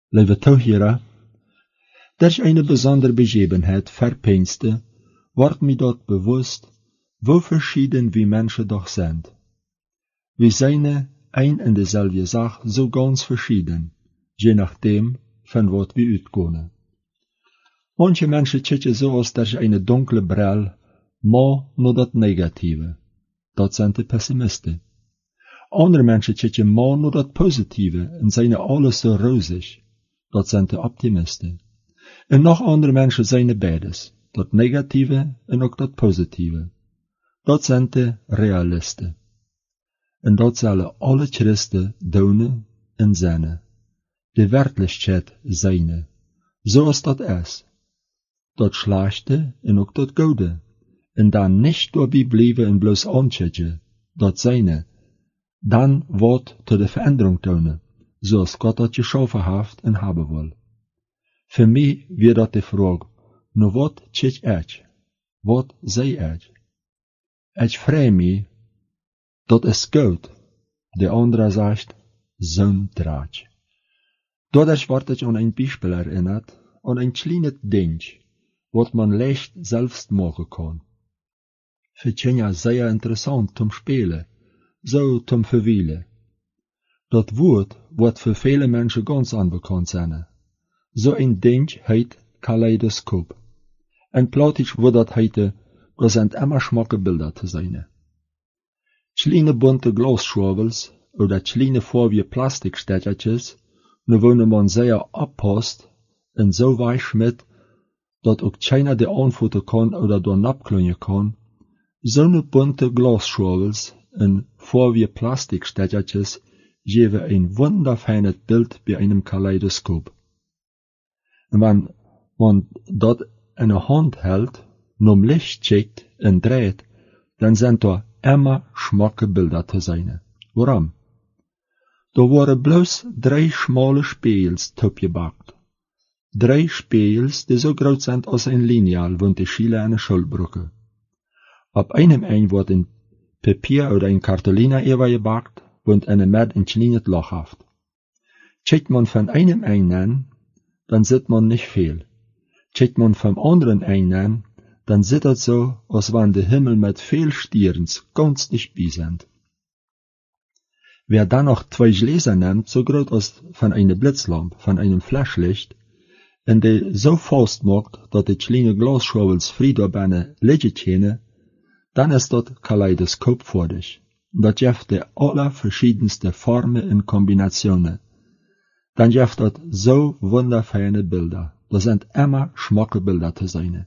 Lieve toeheerer, durch eine besondere Begebenheit verpeinste, wordt mir dort bewusst, wo verschieden wir Menschen doch sind. Wir zijn ein en dezelfde Sache so ganz verschieden, je nachdem, von wat wir uitkomen. Manche Menschen kijken zoals durch eine dunkle bril, maar naar dat negatieve. Dat zijn de pessimisten. Andere Menschen kijken maar naar dat positieve en zijn alles zo rozig. Dat zijn de optimisten. En nog andere mensen zijn beides, dat negatieve en ook dat positieve. Dat zijn de realisten. En dat zullen alle Christen doen en zijn. De werkelijkheid zijn, zoals dat is. Dat slechte en ook dat goede. En dan niet doorbij blijven en bloos aankijken, dat zijn. Dan wordt tot de verandering tonen, zoals God dat geschaffen heeft en hebben wil. Voor mij weer dat de vraag, nou wat kijk ik? Wat zei ik? Ik vraag mij, dat is goed. De andere zegt, zo'n draadje. Dadurch word ik aan een Beispiel erinnert, aan een kleine ding, wat man leicht selbst maken kan. Vind je zeer interessant zum spelen, zo zum verwielen. Dat woord wordt voor vele mensen ganz onbekend zijn. Zo een ding heet kaleidoskoop. En plötzlich wordt dat heette, er zijn immer schmakke Bilder te zijn. Kleine bunte glasschwabels, oder kleine vorige plastikstechertjes, nu wonen man zeer oppast en zo weich met, dat ook keiner de aanvoeten kan oder door napklonje kan, zo'n bunte glasschwabels en vorige plastikstechertjes geven een wunderfeines Bild bij einem kaleidoskoop. En wanneer man dat in de hand hält, nom Licht checkt en dreht, dan zijn er immer schmakke Bilder te zijn. Waarom? Er worden bloos 3 schmale spiegels topgebakt. 3 spiegels die zo groot zijn als een lineaal van de Schile en de Schulbrücke. Op einem eind wordt een papier oder een cartolina gebakt, want in de midden een kleines Loch heeft. Kijkt man van einem eind aan, dan ziet man niet veel. Kijkt man van anderen eind aan, dan zit het zo, als wanneer de Himmel met veel stierens ganz dichtbij zijn. Wer dann noch 2 Gläser nimmt, so groß als von einer Blitzlampe, von einem Flashlicht, und die so fest macht, dass die kleine Glasschwabels frei dabei liegen können, dann ist das Kaleidoskop vor dich. Das gibt die allerverschiedenste Formen und Kombinationen. Dann gibt das so wunderfeine Bilder. Das sind immer schmacke Bilder zu sein.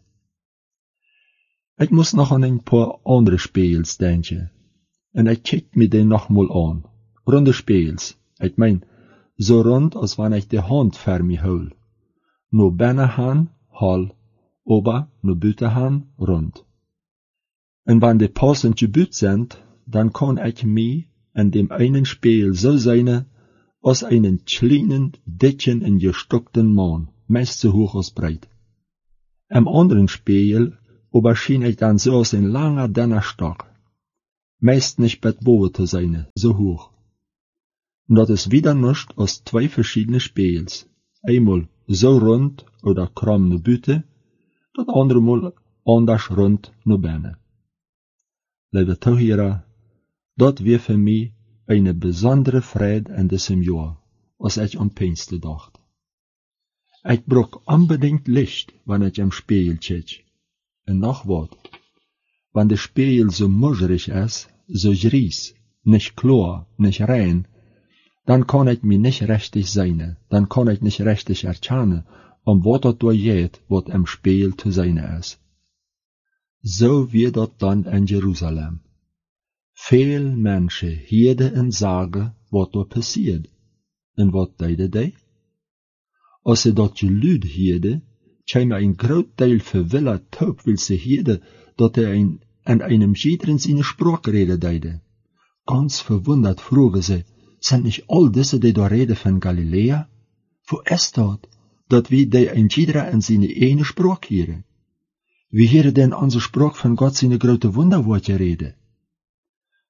Ich muss noch an ein paar andere Spiegels denken. Und ich kijk mir den noch mal an. Runde Spiegels. Ich mein, so rund, als wenn ich die Hand vor mir hol. Nur binnen hol, ober, nur buiten rund. Und wenn die passend gebüht sind, dann kann ich mich in dem einen Spiegel so sein, als einen kleinen, dicken und gestockten Mann, meist so hoch als breit. Im anderen Spiegel erschien ich dann so als ein langer, dünner Stock. Meist nicht boven zu sein, so hoch. Und das ist wieder nichts als 2 verschiedene Spiegels. Einmal so rund oder krumm nach buiten, das andere Mal anders rund nach binnen. Lieve toeheerer, dat weer für mich eine besondere Freude in diesem Jahr, als ich am Pfingsten dacht. Ich brauch unbedingt Licht, wenn ich im Spiegel kijk. Und noch was, wenn der Spiegel so muscherig ist, so gries, nicht klar, nicht rein, dann kann ich mich nicht richtig sein, dann kann ich nicht richtig erkennen, was das da geht, was im Spiegel zu sein ist. So wird das dann in Jerusalem. Veel Menschen hören und sagen, was da passiert. Und was deiden die? Als sie dat geluid hören, käme ein groot Teil verwillert taub, weil sie hören, dass in einem jederen seine Sprachrede deide. Ganz verwundert fragen sie, sind nicht all diese, die da reden von Galiläa? Wo ist das, dass wir die ein jeder in seine eine Sprach hören? Wie hören denn unsere Sprach von Gott seine große Wunderworte reden?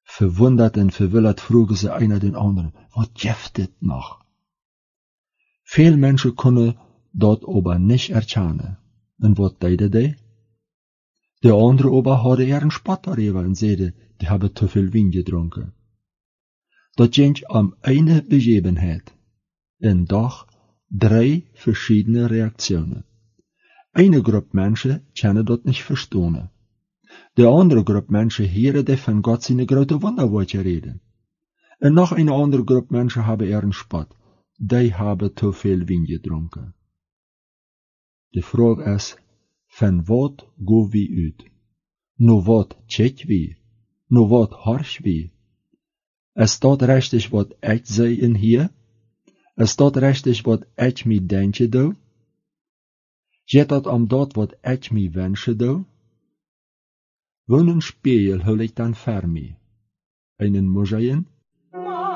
Verwundert und verwillert fragen sie einer den anderen, was gibt es noch? Veel mensen kunnen dat aber nicht erkennen. En wat deden die? De anderen aber hadden er een spot darüber en zeiden, die hebben te veel wijn gedronken. Dat ging om eine begebenheid. En doch 3 verschiedene Reaktionen. Eine groep mensen kunnen dat niet verstaan. De andere groep mensen horen die van God zijn grote wonderwoordje reden. En nog een andere groep mensen hebben er een spot. Die hebben te veel wijn gedronken. De vraag is, van wat gaan we uit? Nou wat check we? Nou wat harsh we? Is dat richtig wat ik zei in hier? Is dat richtig wat ik me denken doe? Gaat dat om dat wat ik me wensen doe? Wanneer spiegel hul ik dan voor me? Einen mozaïen?